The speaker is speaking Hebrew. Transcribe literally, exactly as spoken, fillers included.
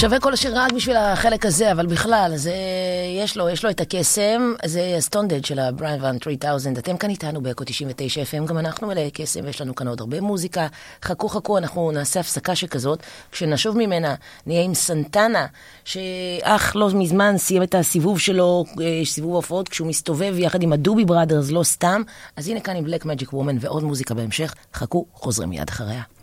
שווה כל השיר רק בשביל החלק הזה, אבל בכלל, זה, יש לו, יש לו את הקסם, זה הסטונדד של הבריין ואן שלוש אלף, אתם כאן איתנו באקו תשעים ותשע אף אם, גם אנחנו מלאי קסם, ויש לנו כאן עוד הרבה מוזיקה, חכו חכו, אנחנו נעשה הפסקה שכזאת, כשנשוב ממנה, נהיה עם סנטנה, שאך לא מזמן סיים את הסיבוב שלו, סיבוב ההופעות, כשהוא מסתובב יחד עם הדובי בראדרס, לא סתם, אז הנה כאן עם בלק מג'יק וומן ועוד מוזיקה בהמשך, חכו, חוזרים מיד אחריה.